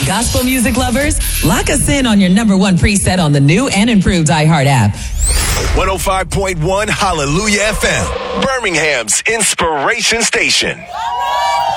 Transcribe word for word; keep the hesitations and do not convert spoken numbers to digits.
Gospel music lovers, lock us in on your number one preset on the new and improved iHeart app. one oh five point one Hallelujah F M, Birmingham's inspiration station.